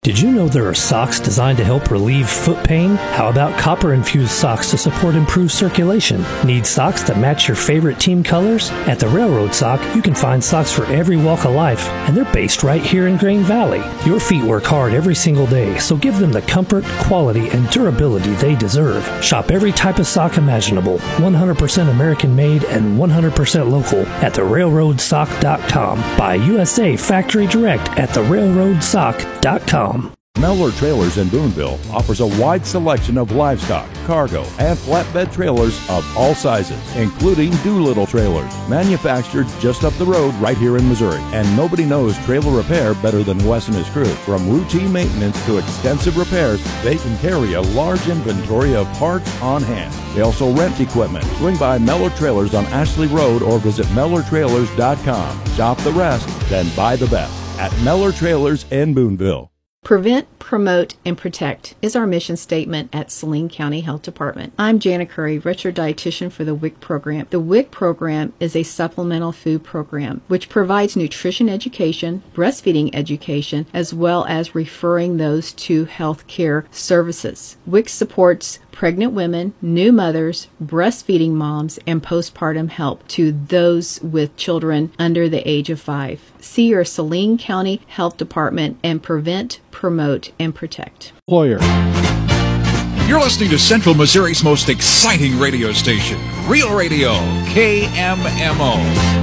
Did you know there are socks designed to help relieve foot pain? How about copper-infused socks to support improved circulation? Need socks that match your favorite team colors? At the Railroad Sock, you can find socks for every walk of life, and they're based right here in Grain Valley. Your feet work hard every single day, so give them the comfort, quality, and durability they deserve. Shop every type of sock imaginable, 100% American-made and 100% local at therailroadsock.com. Buy USA Factory Direct at therailroadsock.com. Mellor Trailers in Boonville offers a wide selection of livestock, cargo, and flatbed trailers of all sizes, including Doolittle trailers, manufactured just up the road right here in Missouri. And nobody knows trailer repair better than Wes and his crew. From routine maintenance to extensive repairs, they can carry a large inventory of parts on hand. They also rent equipment. Swing by Mellor Trailers on Ashley Road or visit MellorTrailers.com. Shop the rest, then buy the best at Mellor Trailers in Boonville. Prevent, promote, and protect is our mission statement at Saline County Health Department. I'm Jana Curry, registered dietitian for the WIC program. The WIC program is a supplemental food program which provides nutrition education, breastfeeding education, as well as referring those to health care services. WIC supports pregnant women, new mothers, breastfeeding moms, and postpartum help to those with children under the age of 5. See your Saline County Health Department and prevent, promote, and protect. Lawyer. You're listening to Central Missouri's most exciting radio station, Real Radio, KMMO.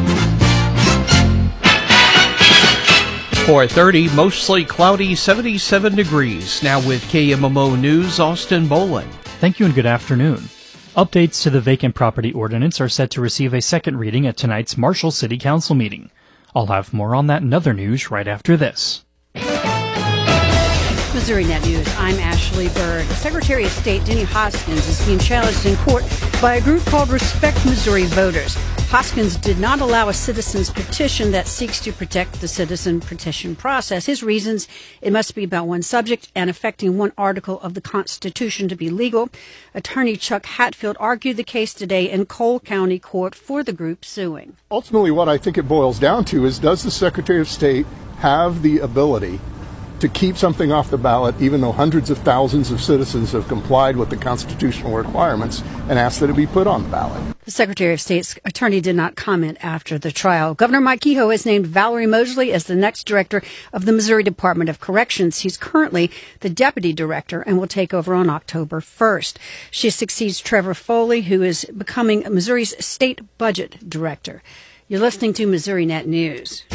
4:30, mostly cloudy, 77 degrees. Now with KMMO News, Austin Boland. Thank you and good afternoon. Updates to the vacant property ordinance are set to receive a second reading at tonight's Marshall City Council meeting. I'll have more on that and other news right after this. Missouri Net News, I'm Ashley Berg. Secretary of State Denny Hoskins is being challenged in court by a group called Respect Missouri Voters. Hoskins did not allow a citizen's petition that seeks to protect the citizen petition process. His reasons, it must be about one subject and affecting one article of the Constitution to be legal. Attorney Chuck Hatfield argued the case today in Cole County Court for the group suing. Ultimately, what I think it boils down to is, does the Secretary of State have the ability to keep something off the ballot even though hundreds of thousands of citizens have complied with the constitutional requirements and asked that it be put on the ballot? The Secretary of State's attorney did not comment after the trial. Governor Mike Kehoe has named Valerie Mosley as the next director of the Missouri Department of Corrections. He's currently the deputy director and will take over on October 1st. She succeeds Trevor Foley, who is becoming Missouri's state budget director. You're listening to Missouri Net News.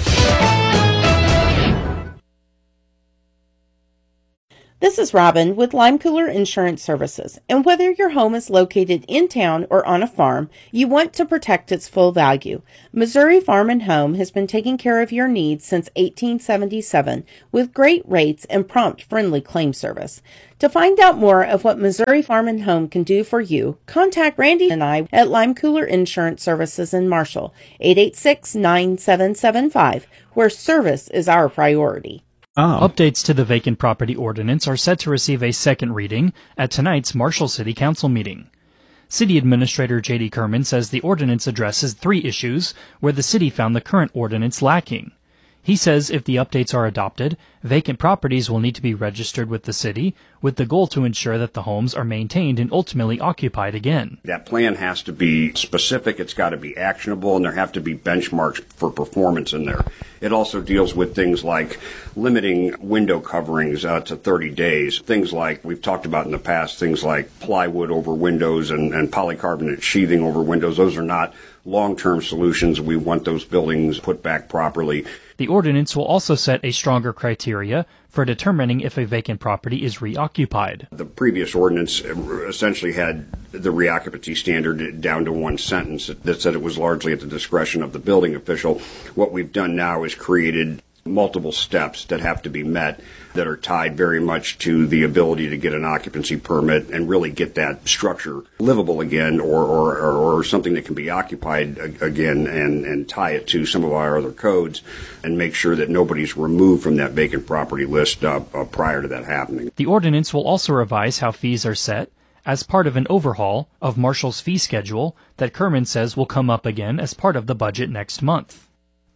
This is Robin with Lime Cooler Insurance Services, and whether your home is located in town or on a farm, you want to protect its full value. Missouri Farm and Home has been taking care of your needs since 1877 with great rates and prompt, friendly claim service. To find out more of what Missouri Farm and Home can do for you, contact Randy and I at Lime Cooler Insurance Services in Marshall, 886-9775, where service is our priority. Updates to the vacant property ordinance are set to receive a second reading at tonight's Marshall City Council meeting. City Administrator J.D. Kerman says the ordinance addresses 3 issues where the city found the current ordinance lacking. He says if the updates are adopted, vacant properties will need to be registered with the city, with the goal to ensure that the homes are maintained and ultimately occupied again. That plan has to be specific, it's got to be actionable, and there have to be benchmarks for performance in there. It also deals with things like limiting window coverings to 30 days, things like we've talked about in the past, things like plywood over windows and polycarbonate sheathing over windows. Those are not long-term solutions. We want those buildings put back properly. The ordinance will also set a stronger criteria for determining if a vacant property is reoccupied. The previous ordinance essentially had the reoccupancy standard down to one sentence that said it was largely at the discretion of the building official. What we've done now is created multiple steps that have to be met that are tied very much to the ability to get an occupancy permit and really get that structure livable again or something that can be occupied again and tie it to some of our other codes and make sure that nobody's removed from that vacant property list prior to that happening. The ordinance will also revise how fees are set as part of an overhaul of Marshall's fee schedule that Kerman says will come up again as part of the budget next month.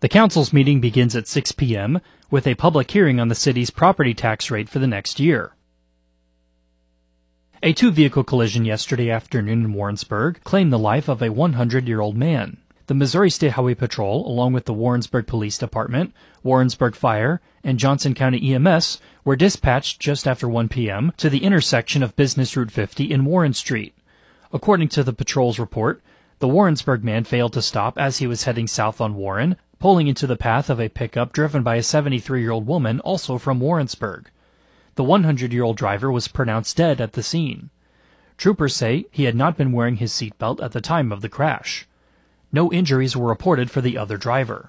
The council's meeting begins at 6 p.m. with a public hearing on the city's property tax rate for the next year. A two-vehicle collision yesterday afternoon in Warrensburg claimed the life of a 100-year-old man. The Missouri State Highway Patrol, along with the Warrensburg Police Department, Warrensburg Fire, and Johnson County EMS, were dispatched just after 1 p.m. to the intersection of Business Route 50 and Warren Street. According to the patrol's report, the Warrensburg man failed to stop as he was heading south on Warren, pulling into the path of a pickup driven by a 73-year-old woman also from Warrensburg. The 100-year-old driver was pronounced dead at the scene. Troopers say he had not been wearing his seatbelt at the time of the crash. No injuries were reported for the other driver.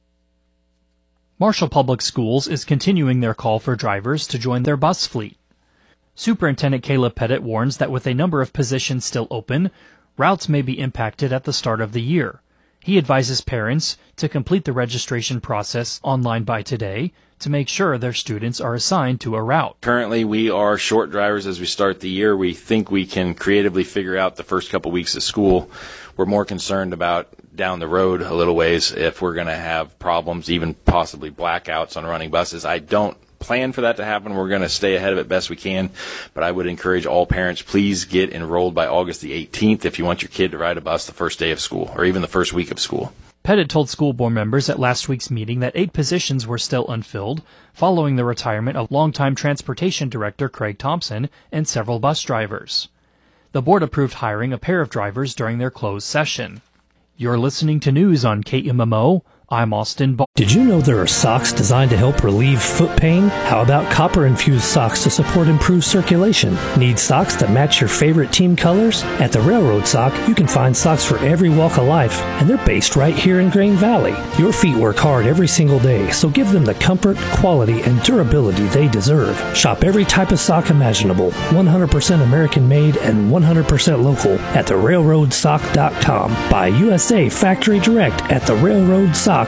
Marshall Public Schools is continuing their call for drivers to join their bus fleet. Superintendent Caleb Pettit warns that with a number of positions still open, routes may be impacted at the start of the year. He advises parents to complete the registration process online by today to make sure their students are assigned to a route. Currently, we are short drivers as we start the year. We think we can creatively figure out the first couple weeks of school. We're more concerned about down the road a little ways if we're going to have problems, even possibly blackouts on running buses. I don't plan for that to happen. We're going to stay ahead of it best we can, but I would encourage all parents, please get enrolled by August the 18th if you want your kid to ride a bus the first day of school or even the first week of school. Pettit told school board members at last week's meeting that 8 positions were still unfilled following the retirement of longtime transportation director Craig Thompson and several bus drivers. The board approved hiring a pair of drivers during their closed session. You're listening to news on KMMO. I'm Austin Ball. Did you know there are socks designed to help relieve foot pain? How about copper-infused socks to support improved circulation? Need socks that match your favorite team colors? At the Railroad Sock, you can find socks for every walk of life, and they're based right here in Grain Valley. Your feet work hard every single day, so give them the comfort, quality, and durability they deserve. Shop every type of sock imaginable, 100% American-made and 100% local at therailroadsock.com. Buy USA Factory Direct at therailroadsock.com.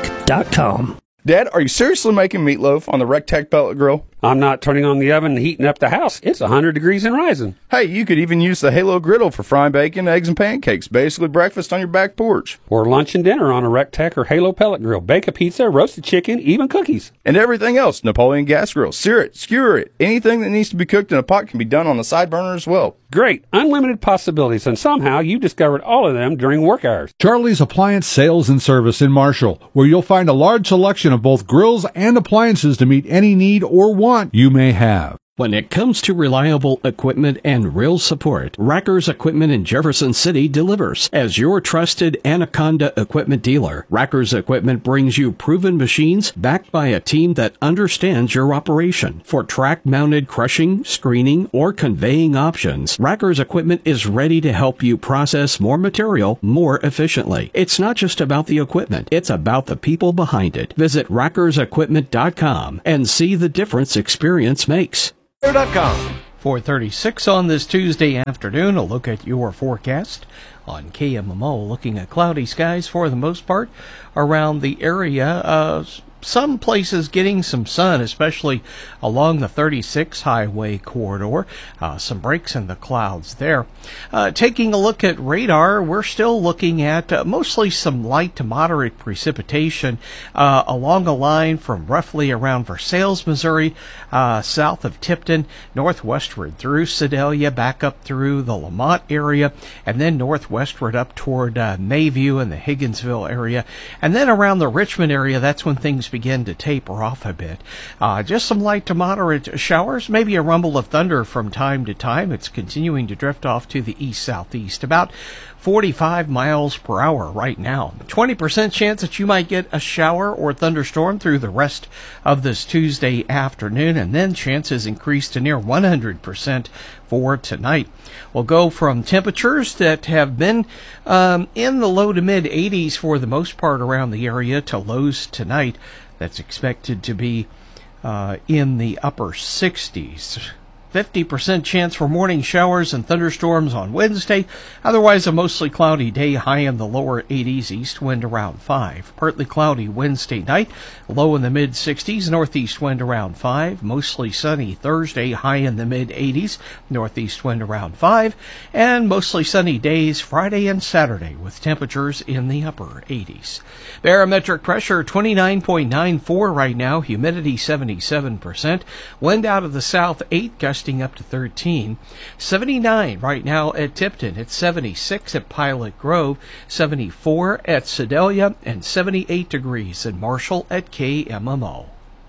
Dad, are you seriously making meatloaf on the Rectech pellet grill? I'm not turning on the oven and heating up the house. It's 100 degrees and rising. Hey, you could even use the Halo griddle for frying bacon, eggs, and pancakes. Basically breakfast on your back porch. Or lunch and dinner on a Rectech or Halo pellet grill. Bake a pizza, roasted chicken, even cookies. And everything else. Napoleon gas grill. Sear it, skewer it. Anything that needs to be cooked in a pot can be done on the side burner as well. Great. Unlimited possibilities, and somehow you discovered all of them during work hours. Charlie's Appliance Sales and Service in Marshall, where you'll find a large selection of both grills and appliances to meet any need or want you may have. When it comes to reliable equipment and real support, Racker's Equipment in Jefferson City delivers. As your trusted Anaconda equipment dealer, Racker's Equipment brings you proven machines backed by a team that understands your operation. For track-mounted crushing, screening, or conveying options, Racker's Equipment is ready to help you process more material more efficiently. It's not just about the equipment, it's about the people behind it. Visit rackersequipment.com and see the difference experience makes. 4:36 on this Tuesday afternoon. A look at your forecast on KMMO. Looking at cloudy skies for the most part around the area. Some places getting some sun, especially along the 36 highway corridor. Some breaks in the clouds there. Taking a look at radar, we're still looking at mostly some light to moderate precipitation along a line from roughly around Versailles, Missouri, south of Tipton, northwestward through Sedalia, back up through the Lamont area, and then northwestward up toward Mayview and the Higginsville area. And then around the Richmond area, that's when things begin to taper off a bit. Just some light to moderate showers, maybe a rumble of thunder from time to time. It's continuing to drift off to the east-southeast, about 45 miles per hour right now. 20% chance that you might get a shower or thunderstorm through the rest of this Tuesday afternoon, and then chances increase to near 100% for tonight. We'll go from temperatures that have been in the low to mid 80s for the most part around the area to lows tonight that's expected to be in the upper 60s. 50% chance for morning showers and thunderstorms on Wednesday. Otherwise, a mostly cloudy day, high in the lower 80s, east wind around 5. Partly cloudy Wednesday night, low in the mid-60s, northeast wind around 5. Mostly sunny Thursday, high in the mid-80s, northeast wind around 5. And mostly sunny days Friday and Saturday with temperatures in the upper 80s. Barometric pressure 29.94 right now, humidity 77%. Wind out of the south 8, gusting up to 13. 79 right now at Tipton. It's 76 at Pilot Grove, 74 at Sedalia, and 78 degrees in Marshall at KMMO.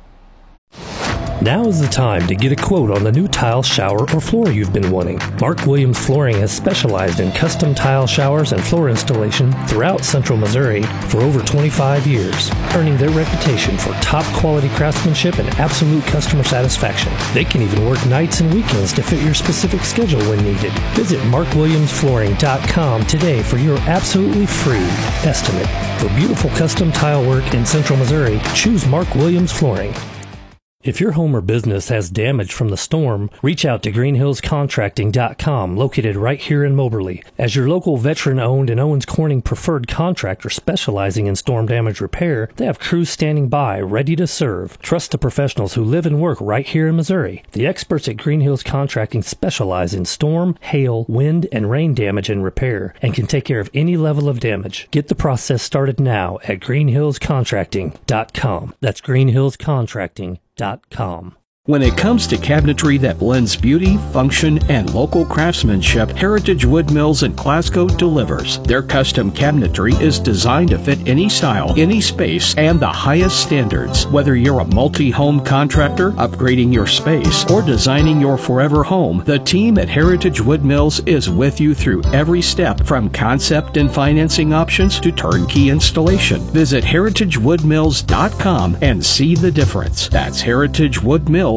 Now is the time to get a quote on the new tile, shower, or floor you've been wanting. Mark Williams Flooring has specialized in custom tile showers and floor installation throughout Central Missouri for over 25 years, earning their reputation for top quality craftsmanship and absolute customer satisfaction. They can even work nights and weekends to fit your specific schedule when needed. Visit markwilliamsflooring.com today for your absolutely free estimate. For beautiful custom tile work in Central Missouri, choose Mark Williams Flooring. If your home or business has damage from the storm, reach out to greenhillscontracting.com, located right here in Moberly. As your local veteran-owned and Owens Corning preferred contractor specializing in storm damage repair, they have crews standing by, ready to serve. Trust the professionals who live and work right here in Missouri. The experts at Green Hills Contracting specialize in storm, hail, wind, and rain damage and repair, and can take care of any level of damage. Get the process started now at greenhillscontracting.com. That's greenhillscontracting.com. When it comes to cabinetry that blends beauty, function, and local craftsmanship, Heritage Wood Mills in Glasgow delivers. Their custom cabinetry is designed to fit any style, any space, and the highest standards. Whether you're a multi-home contractor, upgrading your space, or designing your forever home, the team at Heritage Wood Mills is with you through every step, from concept and financing options to turnkey installation. Visit heritagewoodmills.com and see the difference. That's heritagewoodmills.com.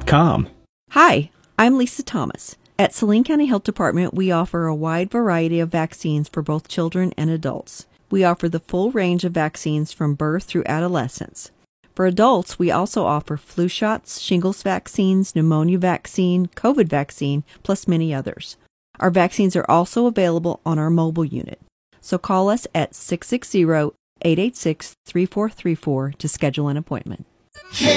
Hi, I'm Lisa Thomas. At Saline County Health Department, we offer a wide variety of vaccines for both children and adults. We offer the full range of vaccines from birth through adolescence. For adults, we also offer flu shots, shingles vaccines, pneumonia vaccine, COVID vaccine, plus many others. Our vaccines are also available on our mobile unit. So call us at 660-886-3434 to schedule an appointment.